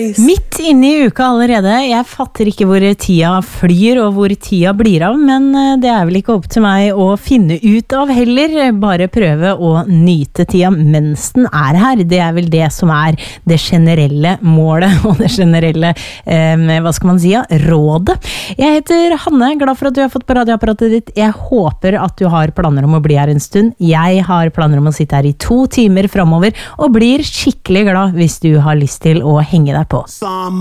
Midt inne I uka allerede. Jeg fatter ikke hvor tida flyr og hvor tida blir av, men det vel ikke opp til meg å finne ut av heller. Bare prøve å nyte tida mens den her. Det vel det som det generelle målet og det generelle, hva skal man si, rådet. Jeg heter Hanne, glad for at du har fått på radioapparatet ditt. Jeg håper at du har planer om å bli her en stund. Jeg har planer om å sitte her I 2 timer fremover, og blir skikkelig glad hvis du har lyst til å henge deg på.